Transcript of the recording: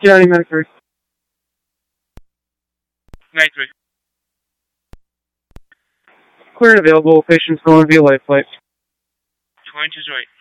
County Medford. 93. Clear and available. Patients going via life flight. 23.